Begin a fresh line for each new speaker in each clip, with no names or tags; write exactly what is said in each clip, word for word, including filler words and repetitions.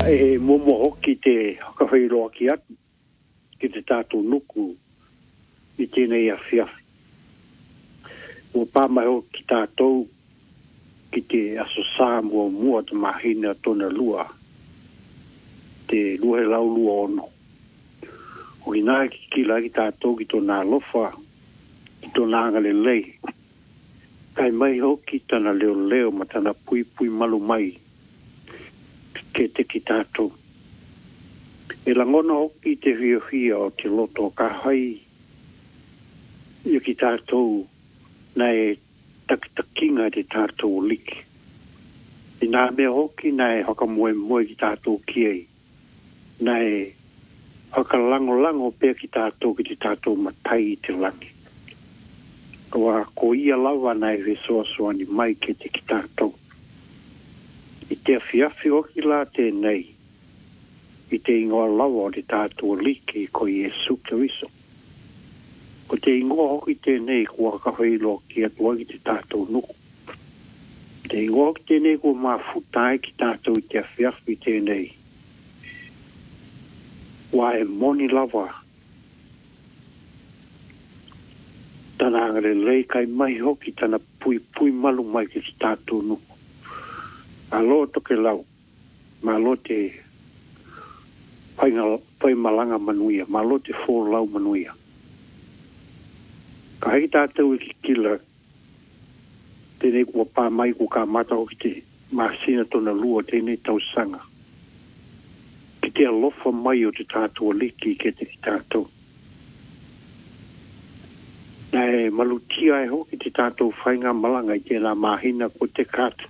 e momo hoki te hakawhairoa ki atu, ki te tātou nuku i tēnei a whiawhi. Ua pāmai ho ki tātou ki te aso sā mua mua te mahina tona lua, te luhe lau lua ono. O i nā ki ki la ki tātou ki tōna lofa, ki tōna angale lei. Kai mai ho ki tana leo leo ma tana pui pui malu mai, ke te ki tātou. E langona hoki te hia hia o te loto ka hai i ki tātou na e takitakinga te tātou liki. I nā mea hoki na e haka moe moe ki tātou kiei. Na e haka lango lango pēr ki tātou ki te tātou matai i te langi. Kawa ko ia lawa na e wesoa soani mai ke te ki tātou. I te awhiawhi hoki la tēnei. I te ingoa lawa o te tātou liki ko Iesu Keriso. Ko te ingoa hoki tēnei kua kawhailo ki atua ki te tātou nuku. Te ingoa hoki tēnei kua mafutai ki tātou i te awhiawhi tēnei. Wa e moni lawa. Tana angare lei kai mai hoki tana pui pui malu mai ki te tātou nuku. Alo toke lau. Ma lo te pai malanga manuia. Ma lo te fō lau manuia. Ka hei tātou i ki kila tēnei kua pā mai kua kā mata hoki te māsina tona lua tēnei tau sanga. Ki te alofa mai o te tātou liki ke te ki tātou. Nā e malutia e hoki te tātou whainga malanga i tēnā māhina ko te kātu.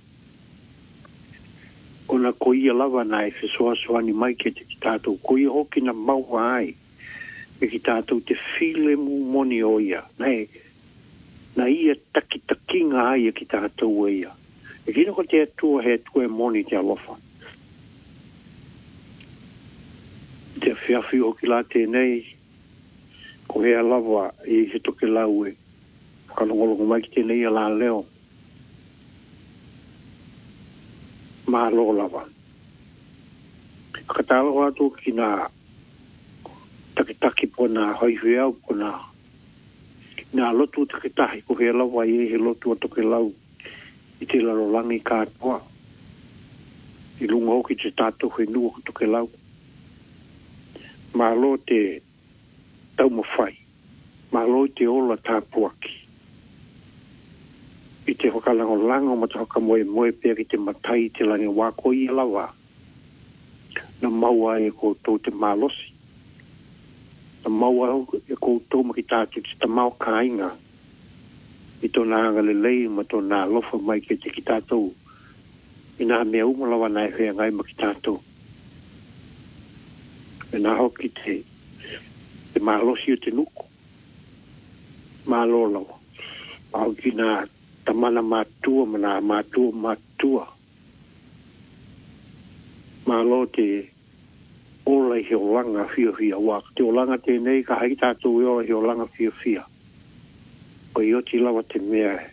Ona ko ia lawa nā e whesoa soani mai ke te ki tātou. Ko ia hoki na maua ai. E ki tātou te while mu moni o ia. Nā e, nā ia taki takinga ai e ki tātou e ia. E kino ko te atua he atua e moni te alofa. Te whiawhi o ki la tēnei. Ko hea lawa e he toke lau e. Kalongolongo mai ki tēnei a la leo. Mā lo lawa. Katalo atu ki nā takitaki po nā haihui au po nā nā lotu takitahi ko hea lawa e he lotu a toke lau i te larolangi kātua. I lunga hoki te tātou whenua ko toke lau. Mā lo te tau mawhai. Mā lo te ola tāpuaki. I te hokalango lango ma te hoka moe moe pēr ki te matai te langi wako i lawa. Na maua e koutou te malosi. Na maua e koutou ma ki tātou te tamau kāinga. I tō nā angale lei ma tō nā lofa mai ke te ki tātou. I nā mea umalawa nā e whea ngai ma ki tātou. E nā hoki te te malosi o te nuku. Malolawa. Au ki nā tamana mātua mana mātua mātua. Malo te ola i heo langa whia whia waka. Te olanga tēnei ka hai tātou i ola heo langa whia whia. O i oti lawa te mea e.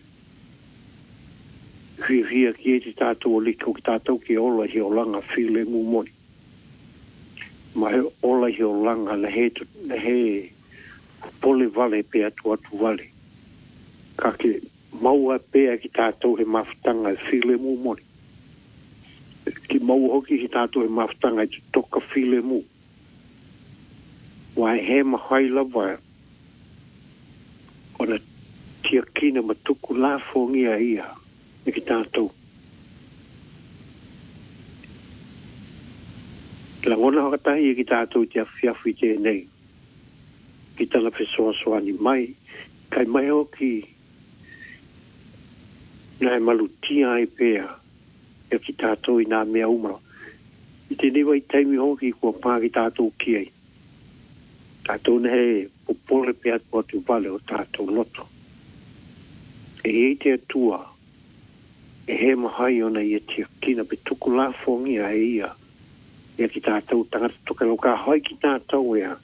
Whia whia ki e te tātou o liko ki tātou ki ola heo langa while mu moni. Ma he ola heo langa na he, na he pole vale pe atu atu vale. Ka ke maua pēa ki tātou he mawhitanga e while mu mori. Ki maua hoki ki tātou he mawhitanga e toka while mu. Wai he mahai lawa o na tia kina matuku la whongia ia e ki tātou. La ngona hakatahi e ki tātou te awhiawhi tēnei. Ki tala whesoa soani mai. Kai mai hoki nā e malutia ai pēa e ki tātou i nā mea umara. I te niwa i taimi hoki kua pā ki tātou kiei. Tātou ne he popole pēa tua tu vale o tātou loto. E hei te atua, e he mahai ona i e tia kina pe tuku la whongia e ia. E ki tātou tangata toka lau ka hai ki tātou ea.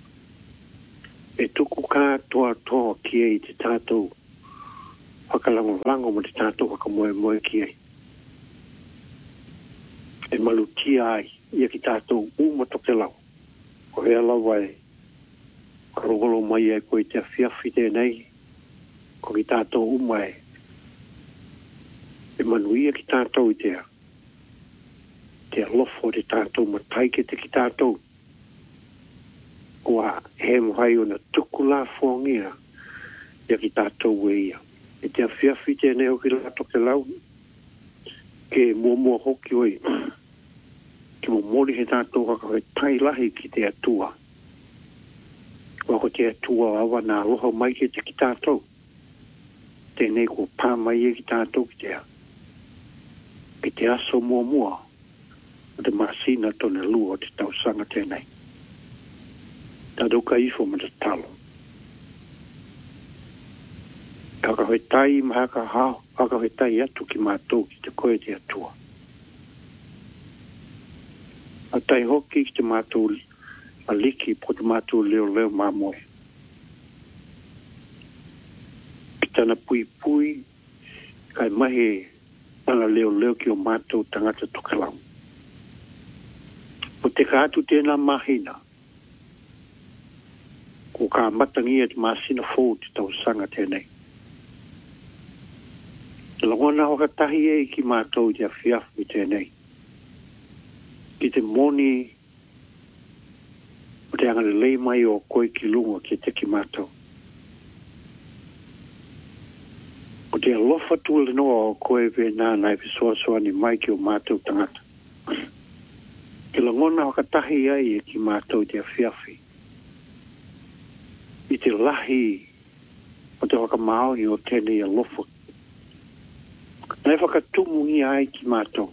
E tuku kā toa toa kiei te tātou whakalango lango mo te tātou whakamoe moe ki ei. e malutia ai, ia ki tātou uma toke lau. Ko hea lau ai, karogolo mai ai koe te awhiawhi tēnei, ko ki tātou uma ai. E manuia ki tātou i tea. Te alofo te tātou matai ke te ki tātou. Kua he mohai o na tuku la fuangia, ia ki tātou e ia. E te awhiawhi tēnei o ki la toke lau, ke mua mua hoki oi, ke mo mori he tātou kaka he tai lahi ki te atua. Wako te atua awa nā roha mai ke te ki tātou. Tēnei ko pā mai e ki tātou ki te a. Ki te aso mua mua, o te masina tone lua o te tausanga tēnei. Tātou ka ifo ma te talo. Kaka hoi tai mahaka hao, kaka hoi tai atu ki mātou ki te koe te atua. A tai hoki ki te mātou a liki po te mātou leo leo māmoe. Ki tana pui pui, kai mahe ana leo leo ki o mātou tangata tokelau. Po te kātu tēnā mahina, ko kā matangia te māsina fōu te tau sanga tēnei. Langona hoka tahi e ki mātou te awhiawhi tēnei. Ki te moni, o te angare lei mai o koe ki lunga ki te ki mātou. O te alofa tūle noa o koe ve nānai pe soa soa ni mai ki o mātou tangata. Ke langona hoka tahi ai e ki mātou te awhiawhi. I te lahi o te hoka maoni o tēnei alofa. Nei whakatumu i ai ki mātou.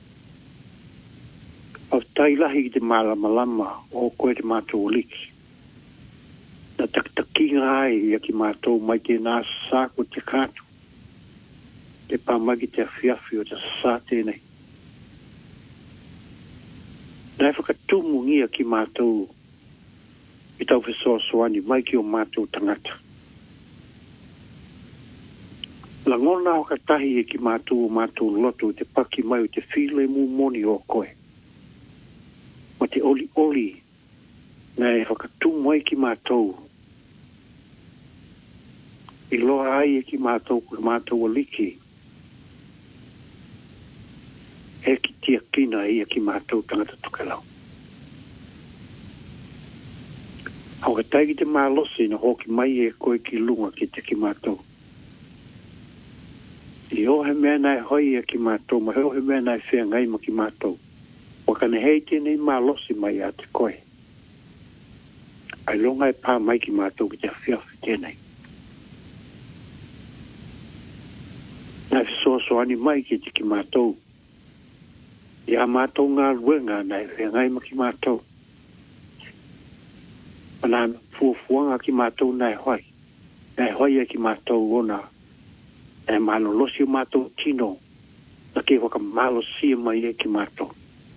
Au tai lahi ki te malama lama o koe te mātou liki. Na taktakinga ai i ki mātou mai te nā sāko te kātu. Te pāmagi te awhiawhi o te sā tēnei. Nei whakatumu i ki mātou i tau whesoa soani mai ki o mātou tangata. La ngona o ka tahi e ki mātou o mātou loto te paki mai o te while mu moni o koe. Ma te oli oli nei whakatumu ai ki mātou. I loa ai e ki mātou ko mātou o liki. E ki tia kina i e ki mātou tangata tukelau. Au ka taigi te mālosi na hoki mai e koe ki lunga ki te ki mātou. I o he mea nai hoi e ki mātou, ma heo he mea nai whea ngai ma ki mātou. Wakane hei tēnei mālosi mai a te koe. Ai longa e pā mai ki mātou ki te whiawhi tēnei. Nai whisoasoani mai ki te ki mātou. I a mātou ngā ruenga nai whea ngai ma ki mātou. Pana fuafuanga ki mātou nai hoi. Nai hoi e ki mātou ona. E malo losi o mātou tino. Na ke waka malo sia mai e ki mātou.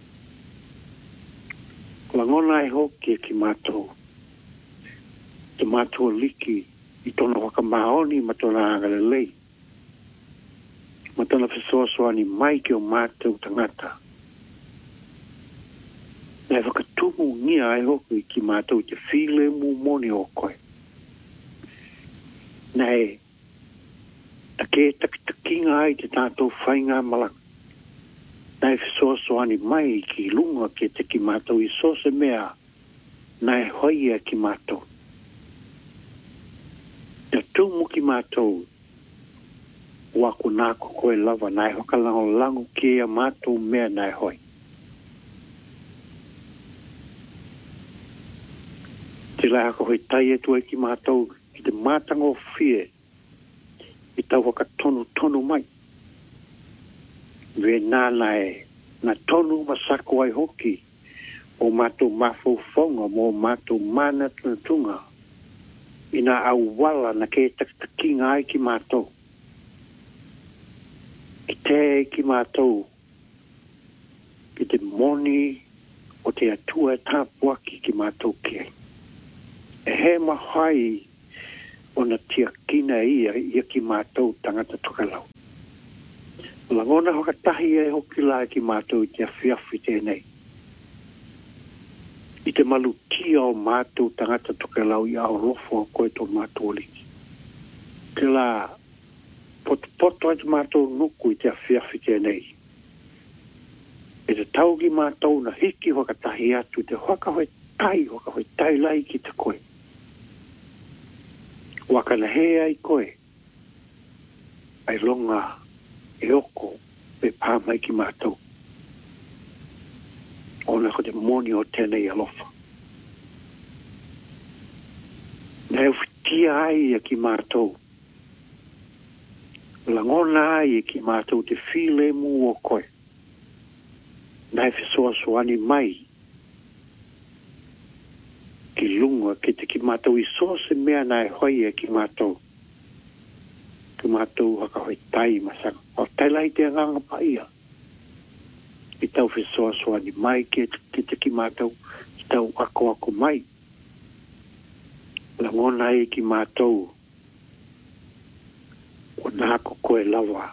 Langona e hoki e ki mātou. Te mātou liki i tona waka maoni ma tona angale lei. Ma tona whisoasoani mai ki o mātou tangata. Nei whakatumu ngia e hoki ki mātou te while mu moni o koe. Nei, a ke takitakinga ai te tātou whainga malak. Nei whisoasoani mai ki lunga ke te ki mātou i sose mea. Nei hoi e ki mātou. Te tumu ki mātou. Waku nāko koe lava nei hokalango langu ke a mātou mea nei hoi. Te lai haka hoi tai e tue ki mātou ki te mātango whie i tau waka tonu tonu mai. We nāna e na tonu masako ai hoki o mātou mafou whonga mo mātou mana tunatunga i nā au wala na ke taktakinga ai ki mātou. Ki te ki mātou ki te moni o te atua e tāpuaki ki mātou kia. E he mahai o na tia kina ia ia ki mātou tangata tukalau. Langona hoka tahi e hoki la ki mātou i te awhiawhi tēnei. I te malu tia o mātou tangata toke lau i ao lofo a koe tō mātou liki. Ke la poto poto ai te mātou nuku i te awhiawhi tēnei. E te tau ki mātou na hiki hoka tahi atu te hoka hoi tai, hoka hoi tai lai ki te koe. Waka na he ai koe. Ai longa e oko pe pāmai ki mātou. Ona ko te moni o tēnei alofa. Na e whitia ai e ki mātou. Langona ai e ki mātou te while mu o koe. Na e whisoa soani mai. Ki lunga ki te ki mātou i so se mea na e hoi e ki mātou. Ki mātou haka hoi tai masaka. O tai lai te nganga pa ia. I tau whisoa soani mai ki te, te ki mātou. I tau ako ako mai. Langona ai ki mātou. O nāko koe lawa.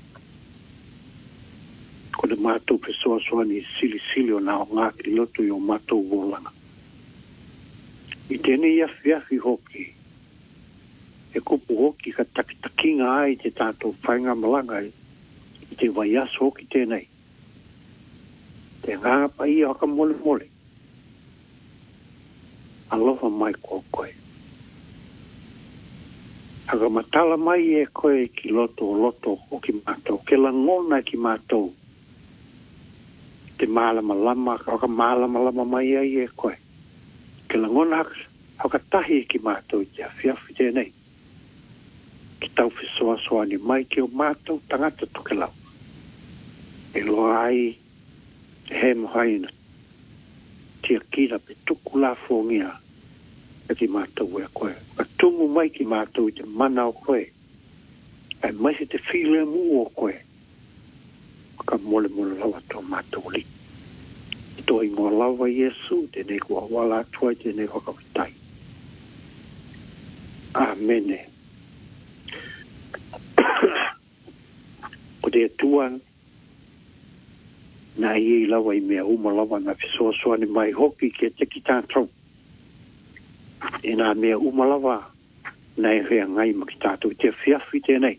Ko te mātou whisoa soani sili sili o nā o ngā ki loto i o mātou wōlanga. I tēnei awhiawhi hoki. E kupu hoki ka takitakinga ai te tātou whainga malanga i te waiaso hoki tēnei. Te nganga pa ia haka mole mole. Aloha mai ko koe. Haka matala mai e koe ki loto o loto o ki mātou. Ke langona ki mātou. Te mālama lama, haka mālama lama mai ai e koe. Ke langona haka tahi ki mātou i te awhiawhi tēnei. Ki tau whisoa soani mai ki o mātou tangata toke lau. E loa ai he mohaina. Tia kira pe tuku la fōngia e ki mātou e koe. Ka tumu mai ki mātou i te mana o koe. Ai mai se te while mu o koe. Ka mole mole lawa tō mātou li. I tō ingoa lawa Iesu, tēnei kua wala atua, tēnei whakawitai. Amene. Ko te tuan na i lawa i mea uma lawa na whisoa soani mai hoki ke te ki tātou. E nā mea uma lawa na e hea ngai ma ki tātou. Te whiawhi tēnei.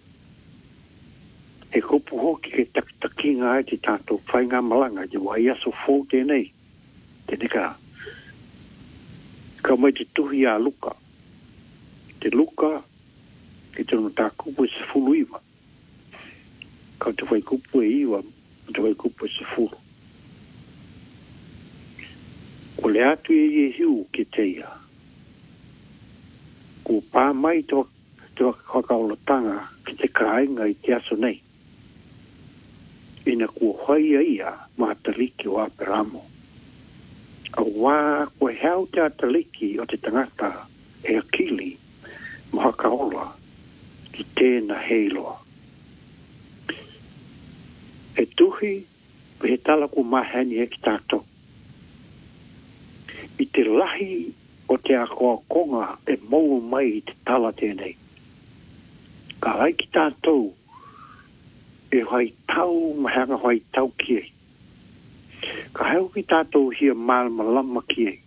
E kupu hoki ke takitakinga ai te tātou whainga malanga te wai aso fō tēnei. Tēnei ka ka mai te tuhi a luka. Te luka ke te no tā kupu e se fulu iwa. Ka te whai kupu e iwa, te whai kupu e se fulu. Ko le atu e ie hiu ke te ia. Ko pā mai te whakaolatanga ki te kāinga i te aso nei. Ina kua hoi a ia ma ataliki o aperamo. A wā kua heau te ataliki o te tangata e akili ma hakaola ki tēna heiloa. E tuhi, pe he tala ku mahani e ki tātou. I te lahi o te akoa konga e mou mai i te tala tēnei. Ka hai ki tātou e hai tau mahanga hai tau kie. Ka hau ki tātou hia mālama lama kie.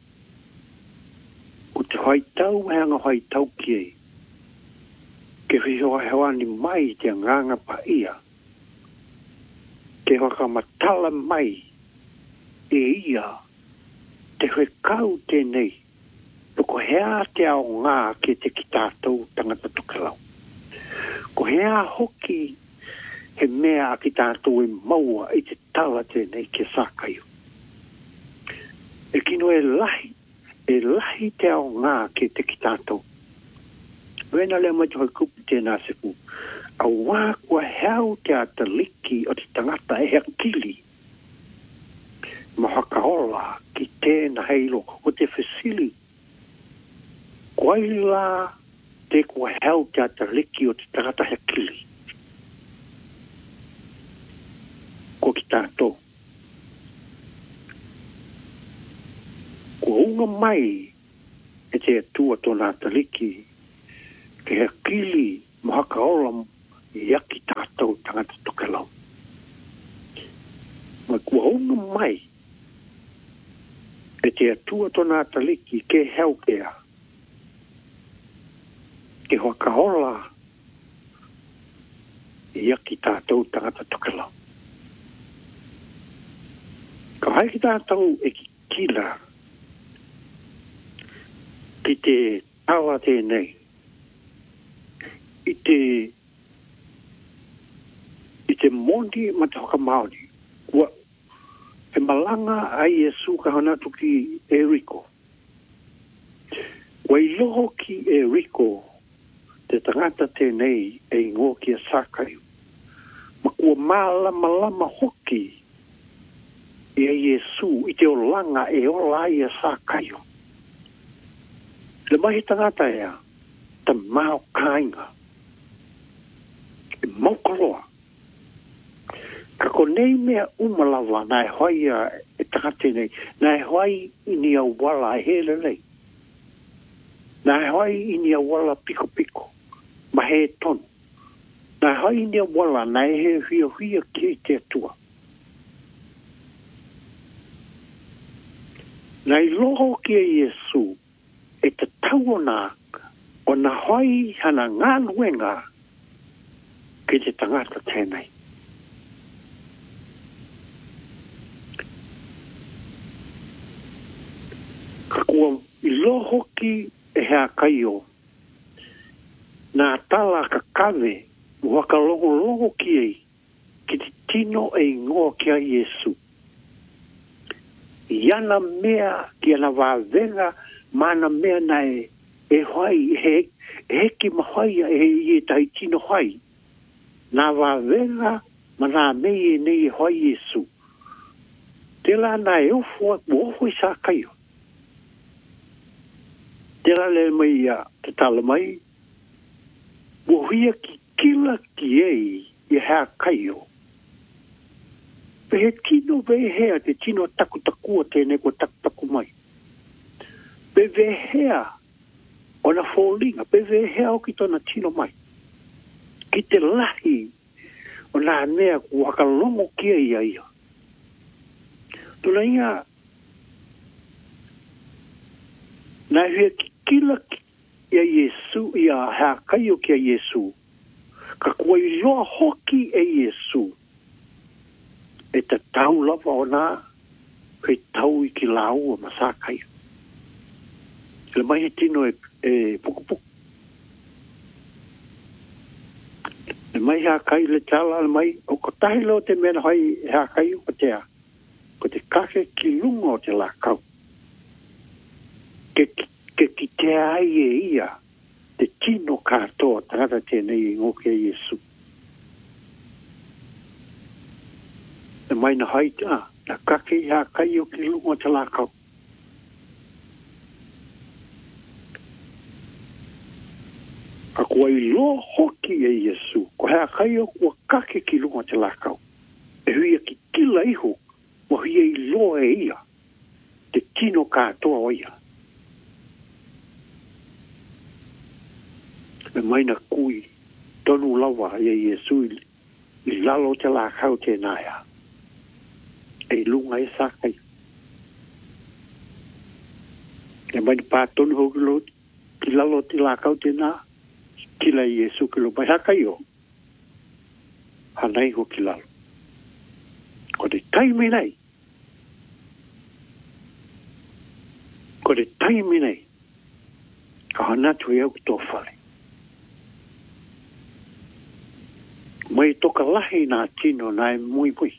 O te hai tau mahanga hai tau kie. Ke whihoa hewani mai te nganga pa ia. Ke waka matala mai e ia te hoi kau tēnei. Ko hea te ao ngā ke te ki tātou tangata tukelau. Ko hea hoki he mea a ki tātou e maua i te tala tēnei ke sākaiu. E kino e lahi, e lahi te ao ngā ke te ki tātou. Wena lea mai te hoi kupu tēnā seku. A wā kua heau te ataliki o te tangata e hea kili. Ma hakaola ki tēna heilo o te whesili. Koaila te kua heau te ataliki o te tangata hea kili. Ko ki tātou. Ko unga mai e te atua tōna ataliki ke hea kili ma hakaola ia ki tātou tangata tokelau. Ma kua unga mai, e te atua tona ataliki ke heo kea, ke hoa kahola, ia ki tātou tangata tokelau. Ka hai ki tātou e ki kila, ki te tawa tēnei, i te i te mondi ma te hoka Māori. Ua, he malanga ai e suka hanatu ki e Riko. Ua i loho ki e Riko, te tangata tēnei e ngō ki a Sākaiu. Ma kua mālama lama hoki e a Iesu i te o langa e o lai a Sākaiu. Le mahi tangata ea, ta mau kāinga. E maukaloa. Ka konei mea umalawa nai hoi e takate nei, nai hoi ini au wala e hele nei. Nai hoi ini au wala piko piko, ma he tonu. Nai hoi ini au wala nai he hia hia ki te atua. Nai loho ki a Iesu e te tauona o na hoi hana ngā luenga ki te tangata tēnei. Ka kua i loho ki e hea kaio, nā tala ka kawe, waka longo longo ki ei, ki te tino e ingoa ki a Iesu. Iana mea ki ana wāwenga, mana mea na e, e hoi, e, e heki mahoia e i e tai tino hoi. Nā wāwenga, ma nā mei e nei e hoi Iesu. Te la nā e ofua, ofua i sā kaio. Te la le mai a te tala mai, wohia ki kila ki ei i hea kaio. Pe he tino ve hea te tino taku takua tēne ko taku taku mai. Pe ve hea o na fōlinga, pe ve hea o ki tona tino mai. Ki te lahi o nā mea ku wakalongo kia ia ia. Tuna inga, nā hea ki kila ia Iesu, ia hea kaio ki a Iesu, ka kua i loa hoki e Iesu, e te tau lava o nā, kei tau i ki lau a masā kaio. Le mai he tino e, e puku puku. Le mai hea kaio le tala, le mai, o ko tahi leo te mena hoi hea kaio ko te a, ko te kake ki lunga o te la kau. Ke ke ki te ai e ia, te tino kātoa, tangata tēnei i ngoke Iesu. E mai na haita, na kake i ha kai o ki lunga te lākau. A kua i lo hoki e Iesu, ko hea kai o kua kake ki lunga te lākau. E huia ki kila iho, mo hia i lo e ia, te tino kātoa o ia. E mai na kui, tonu lawa ia Iesu i, i lalo te lākau tēnā ia. E lunga e sākai. E mai na pātonu hoki lo, ki lalo te lākau tēnā, ki la Iesu ki lo mai hakai o. Hanai ho ki lalo. Ko te taimi nei. Ko te taimi nei. Ka hanatu e au ki tō whare. Mai toka lahi nā tino nā e mui mui.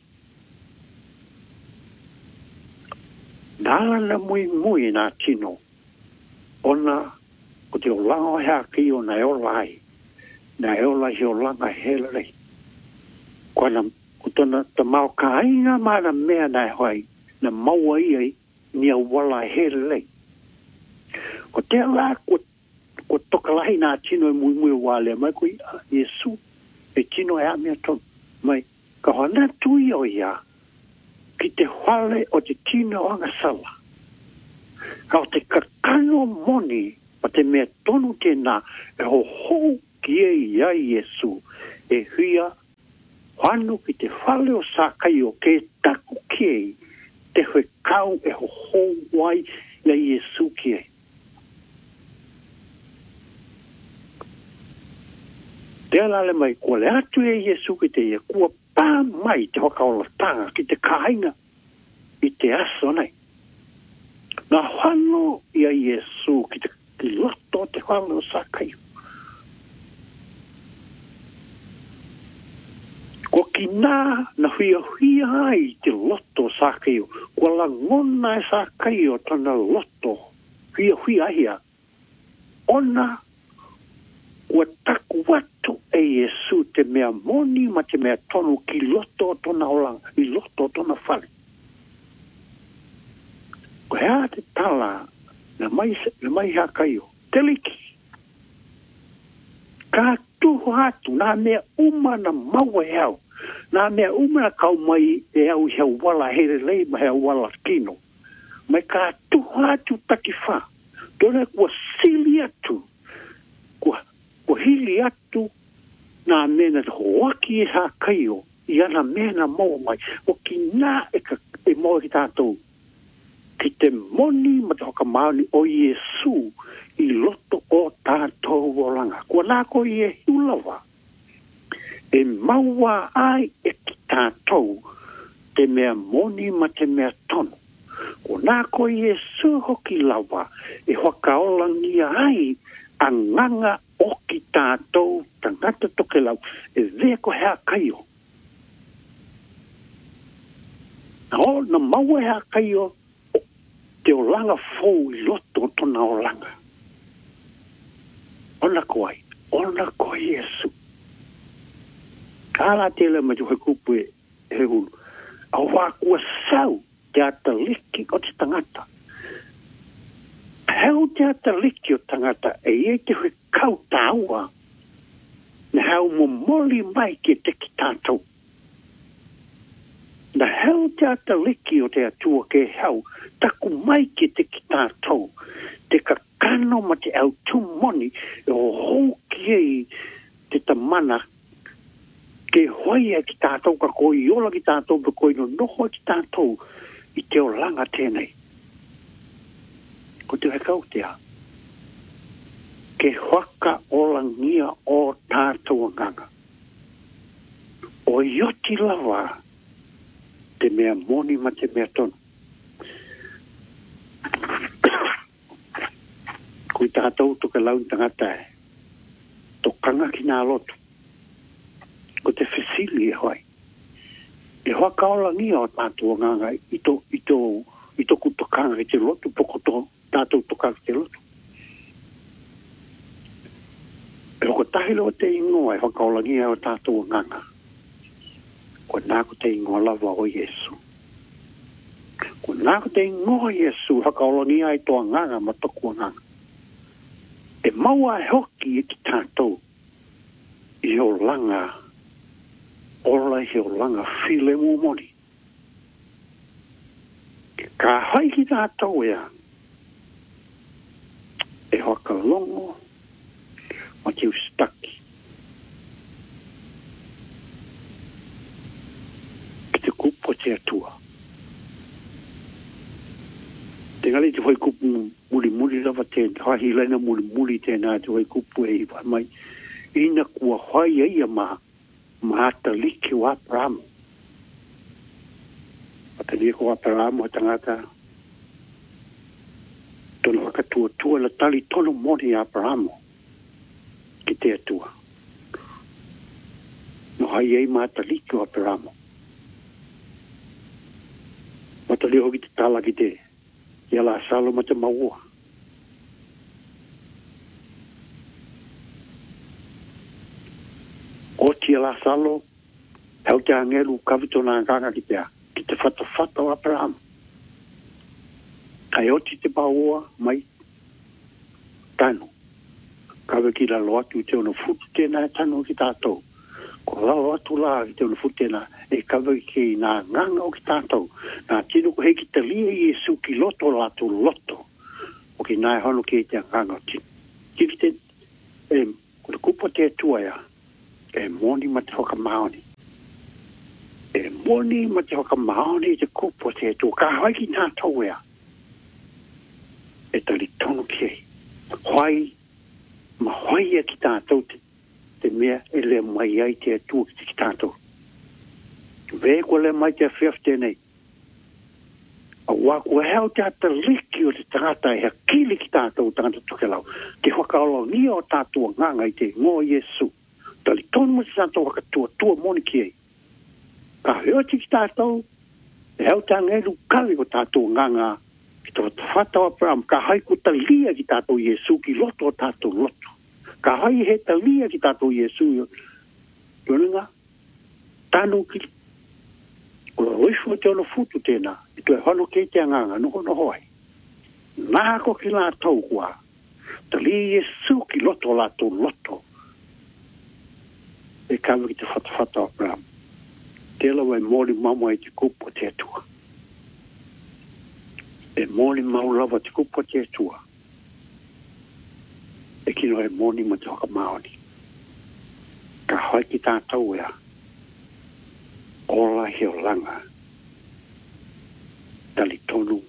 Nāla na mui mui nā tino. Ona, ko te o langa o hea ki o nā e o lai. Nā e o lai he o langa hele rei. Ko na, ko tona ta mau ka inga mana mea nā e hoi. Na maua iai ni a wala hele rei. Ko te la, ko, ko toka lahi nā tino e mui mui wale. Mai ko i Iesu. E tino e amea tonu. Mai, ka hana tui o ia, ki te whale o te tino anga sala. Ka o te kakano moni, pa te mea tonu tēnā, e ho hou ki e ia Iesu, e huia whanu ki te whale o sākai o ke taku kei te hoi kau e ho ho wai ia Iesu kei. Te alale mai kua le atu e Iesu ki te ia kua pā mai te whakaola tanga ki te kāinga i te aso nei. Nā whano ia Iesu ki te ki loto te whale o sākai. Ko ki nā na huia huia ai te loto sākai o. Kua la ngona e sākai o tana loto huia huia hia. Ona kua taku watu e Iesu te mea moni ma te mea tonu ki loto tona olanga, i loto tona whale. Ko hea te tala na mai, na mai hakai o. Te liki. Ka tuho atu nā mea uma na maua e au. Nā mea uma na kau mai e au hea wala here lei ma hea wala kino. Mai ka tuho atu taki wha. Tōna kua sili atu. Kua, kua hili atu nā mea na hoaki e hakai o. I ana mea na maua mai. O ki nā e, ka, e maua ki tātou. Ki te moni ma te hoka maoni o Iesu i loto o tātou olanga. Kua nāko i e hiulawa. E maua ai e ki tātou te mea moni ma te mea tonu. Kua nāko i Iesu hoki lawa e hoka olangia ai a nganga o ki tātou tangata toke lau e veko hea kaio. Na o na maua hea kaio te olanga fōu i loto tona olanga. Ona koai, ona koai Iesu. Kāla tēle ma tuhe kupu e he hulu. A wā kua sau te ata liki o te tangata. Heu te ata liki o tangata e e te hui kau tāua. Na heu mo moli mai ke te ki tātou. Na heu te ata liki o te atua ke heu, taku mai ke te ki tātou, te kakano ma te au tūmoni, e o hōki ei te tamana, ke hoia ki tātou, ka koi ola ki tātou, ka koi no noho ki tātou, i te o langa tēnei. Ko te hekau tea, ke whaka olangia o tātou nganga. O ioti lawa, te mea moni ma te mea tonu. Kui tātou toka lau tangata e, to kanga ki nā loto. Ko te whesili e hoi. E hoa kaolangi o tātou nganga i to, i to, i to kutokanga ki te loto, poko to tātou toka ki te loto. E hoko tahilo o te ingoa e hoa kaolangi o tātou nganga. Ko nāko te ingoa lava o Iesu. Ko nāko te ingoa Iesu hakaolongi ai toa nganga ma toku nganga. E maua e hoki e ki tātou i o langa, ola i o langa while mu moni. Ka hai ki tātou ea, e hoka longo ma te ustaki. Te kupo te atua. Te ngali te hoi kupu muli muli lava te hahi lena muli muli tēnā te hoi kupu e iwa mai. Ina kua hoi eia ma maata liki o Abraham. Ata liki o Abraham o tangata. Tono haka tua tua la tali tono moni Abraham. Ki te atua. No hai ei maata liki o Abraham. Mata leo hoki te tala ki te ia la salo ma te maua. O ti la salo, hau te angelu kawito na nganga ki te ki te whata whata o Abraham. Kai o ti te paua mai tano. Kawe ki la loatu te ono futu tēnā tano ki tātou. Ko lao atu la ki te ono futu tēnā. E kawe ki nā nganga o ki tātou. Nā tino ko hei ki te lia Iesu ki loto la tu loto. O ki nā hono ki te nganga o tino. Ki te, e, ko te kupa te atua ia. e moni ma te hoka maoni. E moni ma te hoka maoni te kupo te tu ka hoi ki tātou ea. E tali tonu ki ei. Hoi, ma hoi e ki tātou te, te mea e le mai ai te tu ki tātou. Ve ko le mai te whiaf tēnei. A waku heo te ata liki o te tangata e hakili ki tātou tangata tukelau. Te whakaolo ni o tātou nganga i te ngō Yesu. Tali tonu mo te tātou wakatua tua moni ki ei. Ka heo te ki tātou, e heo te angeru kali o tātou nganga, ki tō te whatau Abraham, ka hai ko talia ki tātou Yesu, ki loto o tātou loto. Ka hai he talia ki tātou Yesu, yonenga, tānu ki, o la oifu te ono futu tēnā, i tō e hono kei te anganga, noho noho ai. Nā ko ki lā tau kua, talia Yesu ki loto o lātou loto. E kawa ki te whatawhatau Abraham. Tela wai mori mama e te kupo te atua. E mori mau lava te kupo te atua. E kino e mori ma te hoka maoni. Ka hoi ki tātou ea. Ola heo langa. Tali tonu.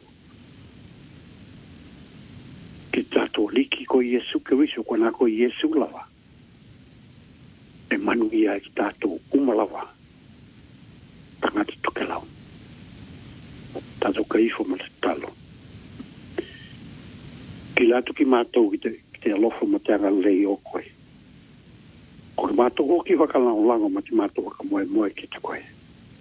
Ki tātou liki ko Yesu ke wiso kona ko Yesu lava. E manu ia ki tātou umalava. Tangati toke lau. Tātou ka ifo ma te talo. Ki lātu ki mātou ki te, ki te alofo ma te anga lei o koe. Ko ki mātou o ki waka lango lango ma te mātou waka moe moe ki te koe.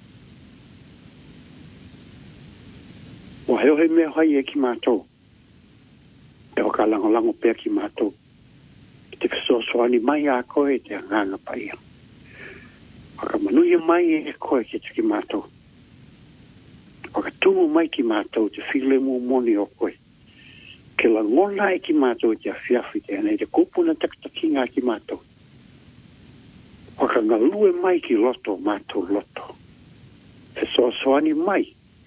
Wa heo hei mea hai e ki mātou. E waka lango lango pēr ki mātou. Ki te whasosoani mai a koe te anganga pa ia. Waka manuia mai e koe ki te ki mātou. Waka tumu mai ki mātou te while mu moni o koe. Ke la ngona e ki mātou te awhiawhi te anei te kupuna takitakinga ki mātou. Waka ngalue mai ki loto mātou loto. Te soasoani mai.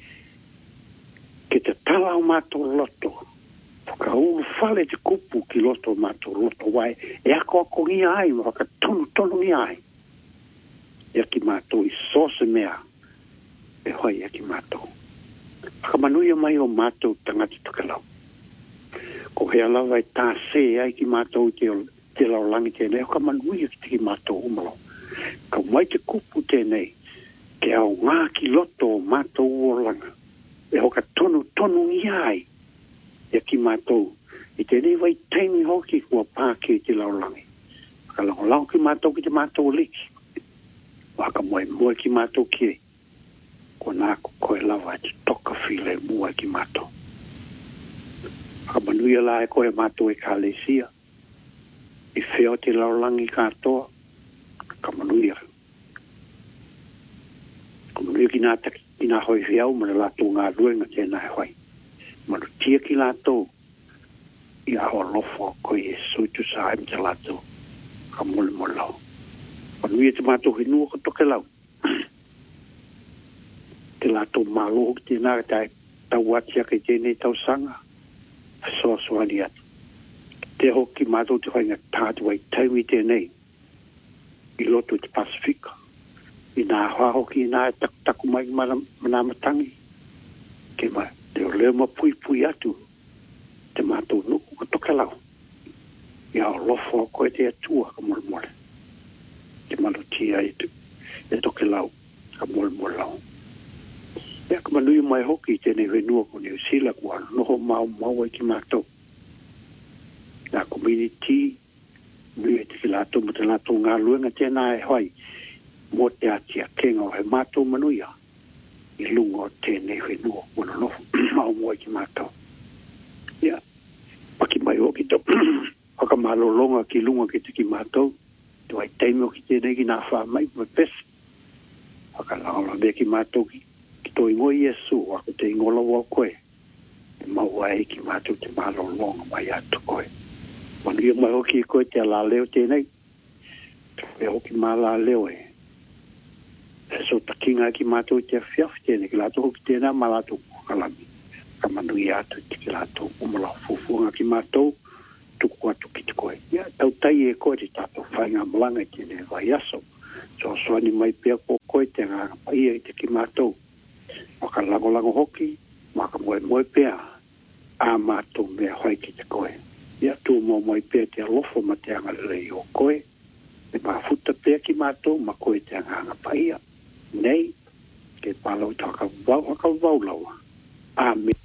Ke te tala o mātou loto. Waka ulu whale te kupu ki loto mātou loto wai. E ako ako ngia ai, waka tonu tonu ngia ai. E ki mātou i sose mea e hoi e ki mātou. Aka manuia mai o mātou tangati tukelau. Ko hea lawa e tā se ai ki mātou te, te lau langi tēnei, aka manuia ki te ki mātou umalo. Ka mai te kupu tēnei, ke au ngā ki loto o mātou uolanga. E hoka tonu tonu iai e ki mātou. I tēnei wai teimi hoki kua pāke te lau langi. Aka lau lau ki mātou ki te mātou liki. Waka moe moe ki mātou ki. Ko nāku koe lawa te toka while mua ki mātou. Waka manuia la e koe mātou e kālesia. I wheo te laulangi kātoa. Ka manuia. Ka manuia ki nā taki, ki nā hoi whiau, mana lātou ngā ruenga tēnā e hoi. Manu tia ki lātou. I aho lofo koe e suitu sa aim te lātou. Ka mole mole lau. Manuia te mātou hinua ko toke lau. Te lātou māloho ki tēnā ka tai tau atia kei tēnei tau sanga. Soa soani atu. Te hoki mātou te whainga tātu ai taimi tēnei. I loto te Pasifika. I nā hoa hoki i nā e taku taku mai mana matangi. Ke mai, te o leo ma pui pui atu. Te mātou nuku ko toke lau. I ao lofo koe te atua ka mole mole. Te malutia e, e toke lau, ka mole mole lau. E ka manui mai hoki tēnei wenua ko New Zealand kua noho mau mau e ki mātou. Nā community, nui e te ki lātou mo te lātou ngā luenga tēnā e hoi. Mo te atia kenga o he mātou manuia. I lunga o tēnei wenua kua noho mau mau e ki mātou. Ia, paki mai hoki tau. Haka malolonga ki lunga ki te ki mātou. Te wai teimo ki tēnei ki nā wha mai mai pesi. Haka laola mea ki mātou ki, ki tō ingo Iesu, wako te ingola wau koe. E maua e ki mātou te malolonga mai atu koe. Manuia mai hoki e koe te ala leo tēnei. E hoki mā la leo e. E so takinga ki mātou te whiawhi tēnei, ki lātou hoki tēnā mā lātou kalami. Ka manuia atu te ki lātou umala fufuanga ki mātou. tuku atu ki te koe. Ia, tau tai e koe te tātou whainga malanga ki ne vai aso. So soani mai pia ko koe te ngā paia i te ki mātou. Waka lango lango hoki, waka moe moe pia, a mātou mea hoi ki te koe. Ia tū mō moe pia te alofo ma te anga lei o koe. E mafuta pia ki mātou, ma koe te anga paia. Nei, ke pālau tā ka wau, ka wau laua. Amen.